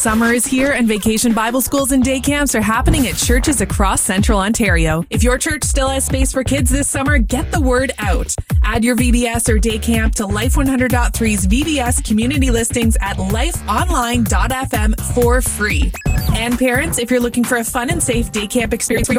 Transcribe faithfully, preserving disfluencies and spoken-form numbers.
Summer is here and Vacation Bible Schools and day camps are happening at churches across Central Ontario. If your church still has space for kids this summer, get the word out. Add your V B S or day camp to Life one hundred point three's V B S community listings at life online dot f m for free. And parents, if you're looking for a fun and safe day camp experience for your